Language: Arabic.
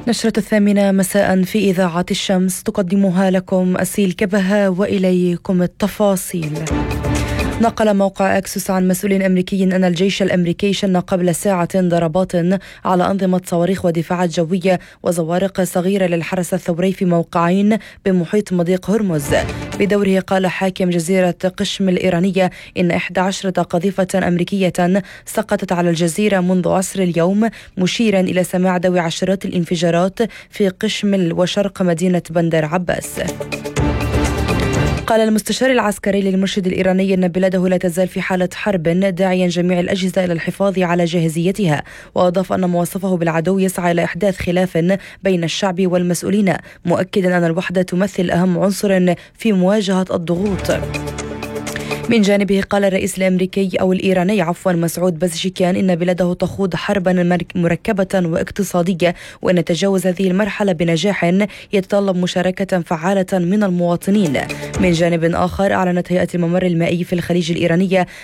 نشرة 8 مساء في إذاعة الشمس تقدمها لكم أسيل كبها، وإليكم التفاصيل. نقل موقع أكسوس عن مسؤول أمريكي أن الجيش الأمريكي شن قبل ساعة ضربات على أنظمة صواريخ ودفاعات جوية وزوارق صغيرة للحرس الثوري في موقعين بمحيط مضيق هرمز. بدوره قال حاكم جزيرة قشم الإيرانية إن 11 قذيفة أمريكية سقطت على الجزيرة منذ عصر اليوم، مشيرا إلى سماع دوي عشرات الانفجارات في قشم وشرق مدينة بندر عباس. قال المستشار العسكري للمرشد الإيراني أن بلاده لا تزال في حالة حرب، داعيا جميع الأجهزة إلى الحفاظ على جاهزيتها، وأضاف أن ما وصفه بالعدو يسعى إلى إحداث خلاف بين الشعب والمسؤولين، مؤكدا أن الوحدة تمثل أهم عنصر في مواجهة الضغوط. من جانبه قال الرئيس الأمريكي أو الإيراني مسعود بزشكيان إن بلاده تخوض حربا مركبة واقتصادية، وأن تجاوز هذه المرحلة بنجاح يتطلب مشاركة فعالة من المواطنين. من جانب آخر أعلنت هيئة الممر المائي في الخليج الإيرانية